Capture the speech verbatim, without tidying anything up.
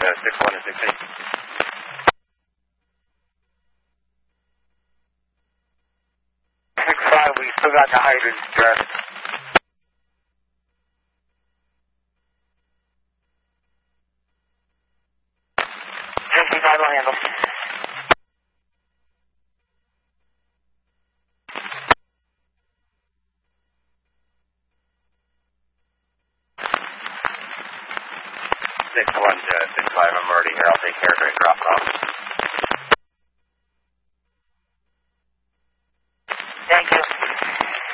uh, six one and six eight. six five, we still got the hydrants dressed. fifty-five will handle. six one to six five, I'm already here. I'll take care of it and drop it off.